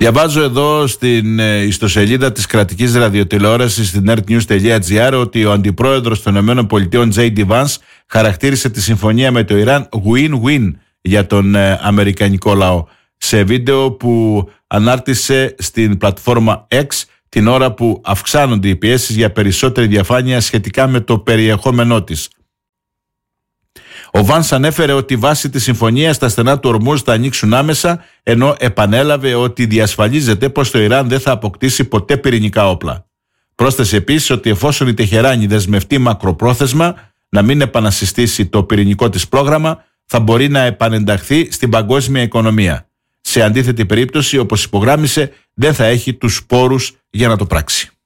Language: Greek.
Διαβάζω εδώ στην ιστοσελίδα της κρατικής ραδιοτηλεόρασης στην nerdnews.gr ότι ο αντιπρόεδρος των ΗΠΑ J.D. Vance χαρακτήρισε τη συμφωνία με το Ιράν win-win για τον αμερικανικό λαό σε βίντεο που ανάρτησε στην πλατφόρμα X την ώρα που αυξάνονται οι πιέσεις για περισσότερη διαφάνεια σχετικά με το περιεχόμενό της. Ο Βάνς ανέφερε ότι βάσει της συμφωνίας τα στενά του Ορμούζ θα ανοίξουν άμεσα, ενώ επανέλαβε ότι διασφαλίζεται πως το Ιράν δεν θα αποκτήσει ποτέ πυρηνικά όπλα. Πρόσθεσε επίσης ότι εφόσον η Τεχεράνη δεσμευτεί μακροπρόθεσμα να μην επανασυστήσει το πυρηνικό της πρόγραμμα, θα μπορεί να επανενταχθεί στην παγκόσμια οικονομία. Σε αντίθετη περίπτωση, όπως υπογράμμισε, δεν θα έχει τους πόρους για να το πράξει.